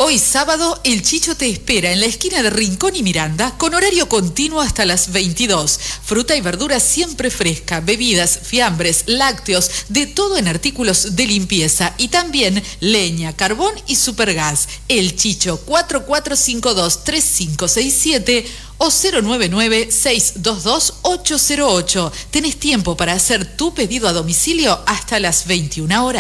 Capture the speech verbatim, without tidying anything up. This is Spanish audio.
Hoy sábado, el Chicho te espera en la esquina de Rincón y Miranda con horario continuo hasta las veintidós. Fruta y verdura siempre fresca, bebidas, fiambres, lácteos, de todo en artículos de limpieza y también leña, carbón y supergas. El Chicho cuatro cuatro cinco dos tres cinco seis siete o cero nueve nueve seis dos dos ocho cero ocho. Tenés tiempo para hacer tu pedido a domicilio hasta las veintiuna horas.